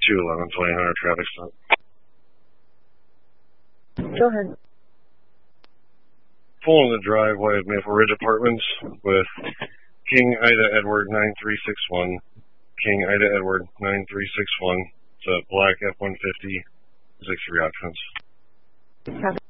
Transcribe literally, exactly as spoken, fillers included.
two eleven twenty hundred traffic stop. Go ahead. Pulling the driveway of Maple Ridge Apartments with King Ida Edward nine three six one. King Ida Edward nine three six one. It's a black F one fifty, six three options. Copy.